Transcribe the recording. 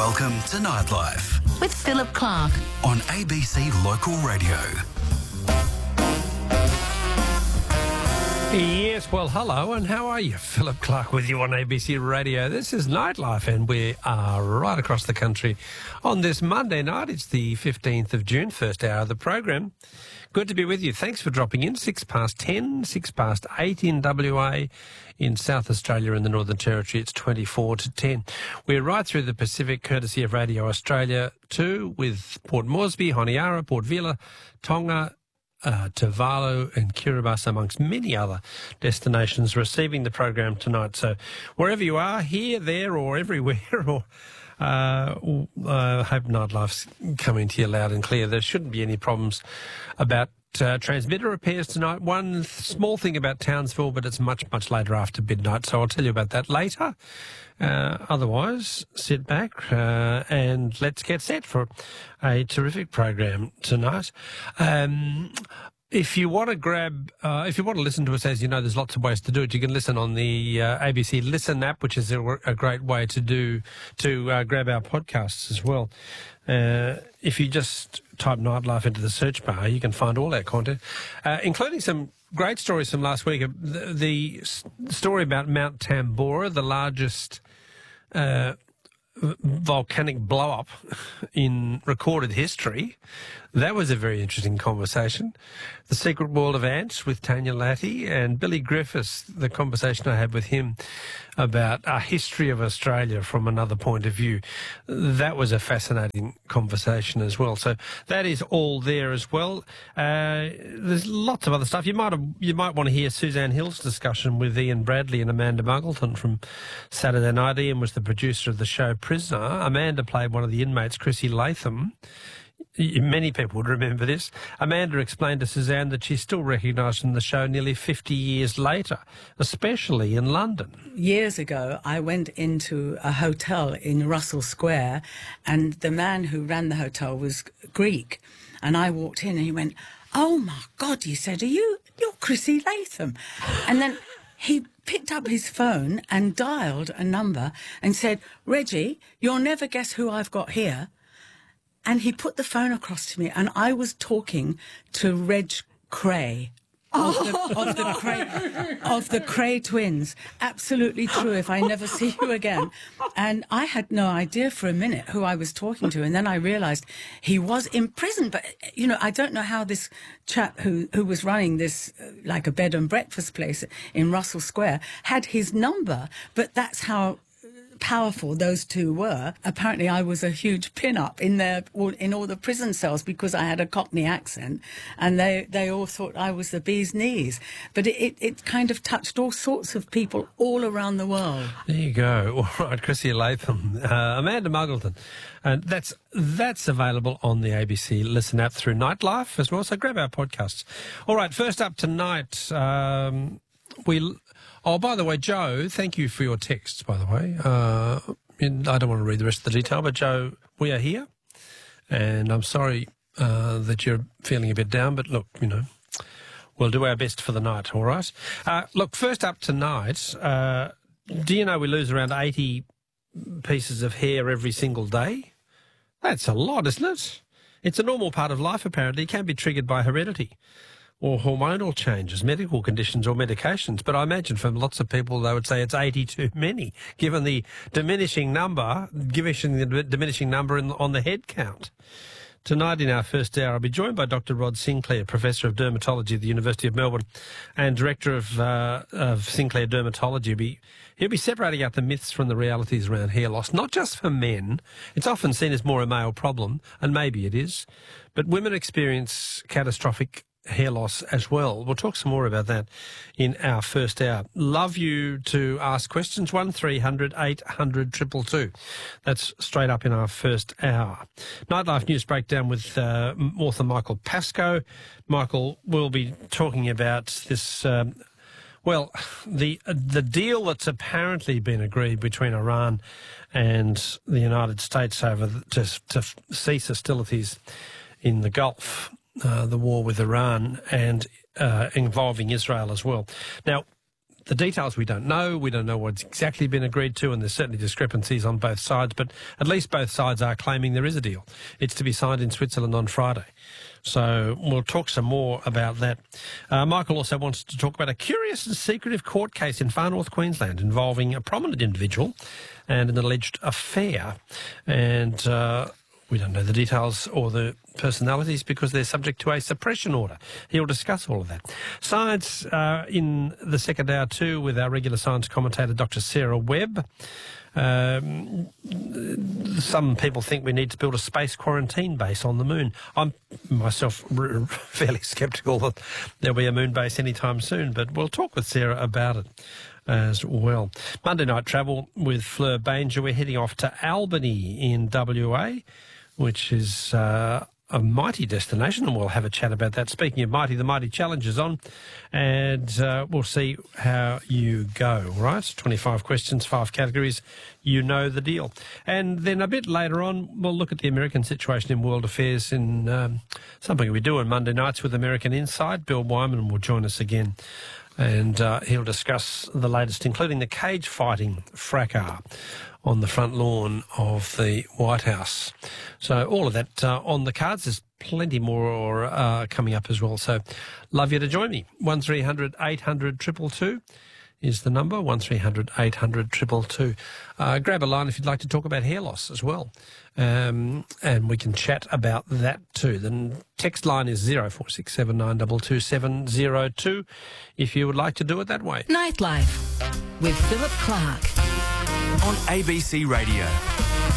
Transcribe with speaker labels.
Speaker 1: Welcome to Nightlife
Speaker 2: with Philip Clark
Speaker 1: on ABC Local Radio.
Speaker 3: Yes, well, hello, and how are you? Philip Clark with you on ABC Radio. This is Nightlife, and we are right across the country on this Monday night. It's the 15th of June, first hour of the program. Good to be with you. Thanks for dropping in. 10:06 6 past 8 in WA. In South Australia and the Northern Territory, it's 24 to 10. We're right through the Pacific, courtesy of Radio Australia 2, with Port Moresby, Honiara, Port Vila, Tonga, Tuvalu and Kiribati, amongst many other destinations, receiving the program tonight. So wherever you are, here, there or everywhere, or I hope Nightlife's coming to you loud and clear. There shouldn't be any problems about transmitter repairs tonight. One small thing about Townsville, but it's much, much later after midnight, so I'll tell you about that later. Otherwise, sit back and let's get set for a terrific program tonight. If you want to if you want to listen to us, as you know, there's lots of ways to do it. You can listen on the ABC Listen app, which is a great way to grab our podcasts as well. If you just type Nightlife into the search bar, you can find all our content, including some great stories from last week. The story about Mount Tambora, the largest volcanic blow-up in recorded history. That was a very interesting conversation. The Secret World of Ants with Tanya Latty, and Billy Griffiths, the conversation I had with him about a history of Australia from another point of view. That was a fascinating conversation as well. So that is all there as well. There's lots of other stuff. You might want to hear Suzanne Hill's discussion with Ian Bradley and Amanda Muggleton from Saturday night. Ian was the producer of the show Prisoner. Amanda played one of the inmates, Chrissy Latham. Many people would remember this. Amanda explained to Suzanne that she's still recognised in the show nearly 50 years later, especially in London.
Speaker 4: Years ago, I went into a hotel in Russell Square, and the man who ran the hotel was Greek. And I walked in and he went, "Oh my God," he said, you're Chrissy Latham. And then he picked up his phone and dialed a number and said, "Reggie, you'll never guess who I've got here." And he put the phone across to me, and I was talking to Reg Cray of the Cray twins. Absolutely true. If I never see you again. And I had no idea for a minute who I was talking to, and then I realised he was in prison. But I don't know how this chap who was running this like a bed and breakfast place in Russell Square had his number. But that's how powerful those two were. Apparently I was a huge pin-up in all the prison cells because I had a Cockney accent, and they all thought I was the bee's knees. But it kind of touched all sorts of people all around the world.
Speaker 3: There you go. All right, Chrissy Latham, Amanda Muggleton. And that's available on the ABC Listen app through Nightlife as well, so grab our podcasts. All right, first up tonight, Oh, by the way, Joe, thank you for your texts, by the way. I don't want to read the rest of the detail, but Joe, we are here, and I'm sorry that you're feeling a bit down, but look, we'll do our best for the night, all right? Look, first up tonight, do you know we lose around 80 pieces of hair every single day? That's a lot, isn't it? It's a normal part of life, apparently. It can be triggered by heredity or hormonal changes, medical conditions or medications. But I imagine for lots of people, they would say it's 80 too many, given the diminishing number on the head count. Tonight in our first hour, I'll be joined by Dr. Rod Sinclair, Professor of Dermatology at the University of Melbourne and Director of Sinclair Dermatology. He'll be separating out the myths from the realities around hair loss, not just for men. It's often seen as more a male problem, and maybe it is, but women experience catastrophic hair loss as well. We'll talk some more about that in our first hour. Love you to ask questions, 1300 800 222. That's straight up in our first hour. Nightlife News Breakdown with author Michael Pascoe. Michael will be talking about this, the deal that's apparently been agreed between Iran and the United States to cease hostilities in the Gulf. The war with Iran and involving Israel as well. Now, The details we don't know. We don't know what's exactly been agreed to, and there's certainly discrepancies on both sides, but at least both sides are claiming there is a deal. It's to be signed in Switzerland on Friday. So we'll talk some more about that. Michael also wants to talk about a curious and secretive court case in far north Queensland involving a prominent individual and an alleged affair. And we don't know the details or the personalities because they're subject to a suppression order. He'll discuss all of that. Science in the second hour too with our regular science commentator, Dr. Sarah Webb. Some people think we need to build a space quarantine base on the moon. I'm myself fairly sceptical that there'll be a moon base anytime soon, but we'll talk with Sarah about it as well. Monday Night Travel with Fleur Banger. We're heading off to Albany in WA, which is a mighty destination, and we'll have a chat about that. Speaking of mighty, the Mighty Challenge is on, and we'll see how you go, right? 25 questions, 5 categories. You know the deal. And then a bit later on, we'll look at the American situation in world affairs in something we do on Monday nights with American Insight. Bill Wyman will join us again, and he'll discuss the latest, including the cage fighting fracas on the front lawn of the White House. So all of that on the cards. There's plenty more coming up as well. So love you to join me. 1300 800 222 is the number, 1300 800 222. Grab a line if you'd like to talk about hair loss as well. And we can chat about that too. The text line is 0467 922 702 if you would like to do it that way.
Speaker 2: Nightlife with Philip Clark.
Speaker 1: On ABC Radio.